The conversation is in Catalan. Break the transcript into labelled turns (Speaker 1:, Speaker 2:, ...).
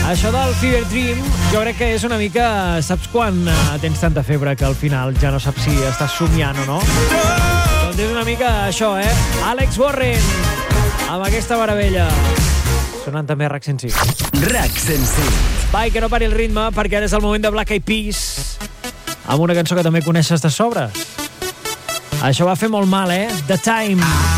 Speaker 1: Això del Fever Dream jo crec que és una mica... Saps quan tens tanta febre que al final ja no saps si estàs somiant o no? Doncs és una mica això, Alex Warren, amb aquesta meravella. Sonant també RAC 105.
Speaker 2: RAC 105.
Speaker 1: Vai, que no pari el ritme, perquè ara és el moment de Black Eyed Peas, amb una cançó que també coneixes de sobres. Això va fer molt mal, The Time.